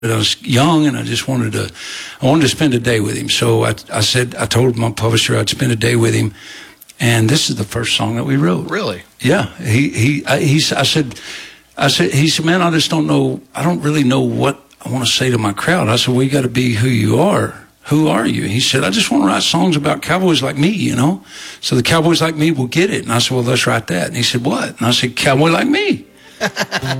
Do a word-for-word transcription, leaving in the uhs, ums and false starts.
I was young, and I just wanted to, I wanted to spend a day with him. So I, I said, I told my publisher I'd spend a day with him, and this is the first song that we wrote. Really? Yeah. He, he, I, he, I said, I said, he said, man, I just don't know, I don't really know what I want to say to my crowd. I said, well, you got to be who you are. Who are you? He said, I just want to write songs about cowboys like me, you know? So the cowboys like me will get it. And I said, well, let's write that. And he said, what? And I said, cowboy like me.